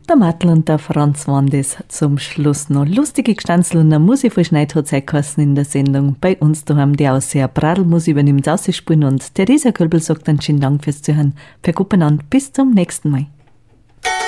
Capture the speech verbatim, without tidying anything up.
Der Mattel und der Franz waren das zum Schluss noch. Lustige Gestanzel und eine Musik von Schneidhotzeit in der Sendung. Bei uns daheim die aus der Bradelmusik übernimmt auszuspielen und Theresa Kölbel sagt dann schönen Dank fürs Zuhören. Verkuppen an, bis zum nächsten Mal.